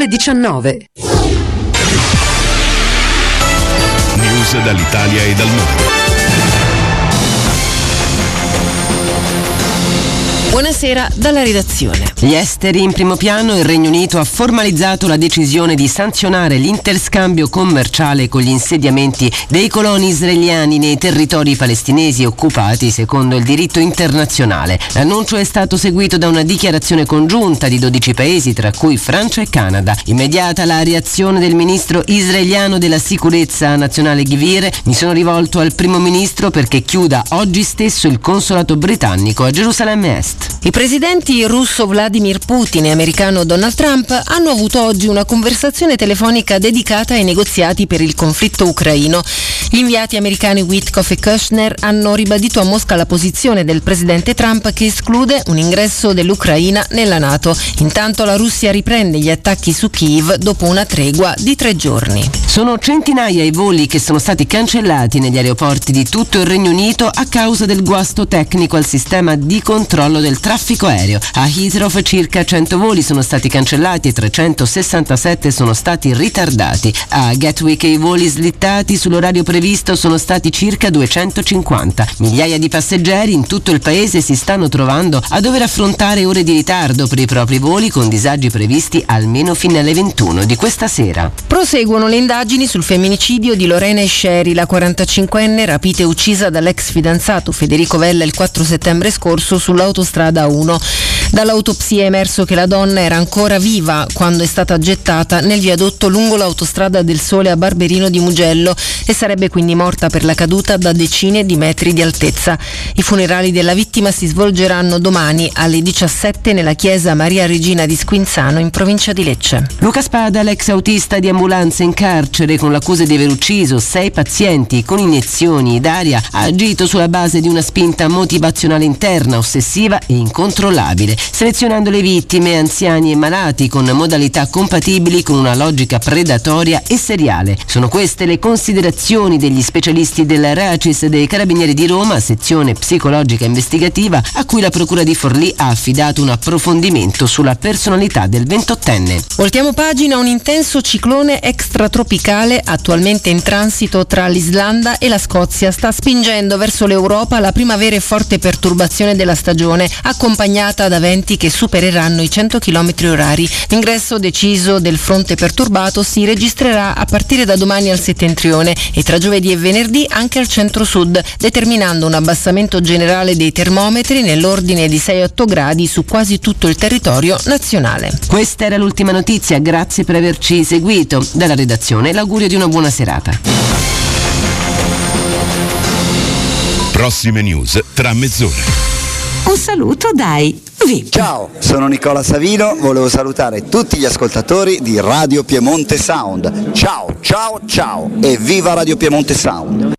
ore 19. News dall'Italia e dal mondo. Buonasera dalla redazione. Gli esteri in primo piano. Il Regno Unito ha formalizzato la decisione di sanzionare l'interscambio commerciale con gli insediamenti dei coloni israeliani nei territori palestinesi occupati secondo il diritto internazionale. L'annuncio è stato seguito da una dichiarazione congiunta di 12 paesi, tra cui Francia e Canada. Immediata la reazione del ministro israeliano della sicurezza nazionale Gvir. Mi sono rivolto al primo ministro perché chiuda oggi stesso il consolato britannico a Gerusalemme Est. I presidenti russo Vladimir Putin e americano Donald Trump hanno avuto oggi una conversazione telefonica dedicata ai negoziati per il conflitto ucraino. Gli inviati americani Witkoff e Kushner hanno ribadito a Mosca la posizione del presidente Trump che esclude un ingresso dell'Ucraina nella NATO. Intanto la Russia riprende gli attacchi su Kiev dopo una tregua di 3 giorni. Sono centinaia i voli che sono stati cancellati negli aeroporti di tutto il Regno Unito a causa del guasto tecnico al sistema di controllo del traffico aereo. A Heathrow circa 100 voli sono stati cancellati e 367 sono stati ritardati. A Gatwick i voli slittati sull'orario previsto sono stati circa 250. Migliaia di passeggeri in tutto il paese si stanno trovando a dover affrontare ore di ritardo per i propri voli, con disagi previsti almeno fino alle 21 di questa sera. Proseguono le indagini sul femminicidio di Lorena Esceri, la 45enne rapita e uccisa dall'ex fidanzato Federico Vella il 4 settembre scorso sull'autostrada A1. Dall'autopsia è emerso che la donna era ancora viva quando è stata gettata nel viadotto lungo l'autostrada del Sole a Barberino di Mugello e sarebbe quindi morta per la caduta da decine di metri di altezza. I funerali della vittima si svolgeranno domani alle 17 nella chiesa Maria Regina di Squinzano in provincia di Lecce. Luca Spada, l'ex autista di ambulanza in carcere con l'accusa di aver ucciso 6 pazienti con iniezioni d'aria, ha agito sulla base di una spinta motivazionale interna, ossessiva e incontrollabile, selezionando le vittime, anziani e malati, con modalità compatibili con una logica predatoria e seriale. Sono queste le considerazioni degli specialisti del RACIS dei Carabinieri di Roma, sezione psicologica investigativa, a cui la Procura di Forlì ha affidato un approfondimento sulla personalità del 28enne. Voltiamo pagina. Un intenso ciclone extratropicale attualmente in transito tra l'Islanda e la Scozia sta spingendo verso l'Europa la prima vera e forte perturbazione della stagione, accompagnata da venti che supereranno i 100 km/h. L'ingresso deciso del fronte perturbato si registrerà a partire da domani al settentrione e tra giovedì e venerdì anche al centro-sud, determinando un abbassamento generale dei termometri nell'ordine di 6-8 gradi su quasi tutto il territorio nazionale. Questa era l'ultima notizia, grazie per averci seguito. Dalla redazione l'augurio di una buona serata. Prossime news tra mezz'ora. Un saluto dai VIP. Ciao, sono Nicola Savino, volevo salutare tutti gli ascoltatori di Radio Piemonte Sound. Ciao, ciao, ciao e viva Radio Piemonte Sound.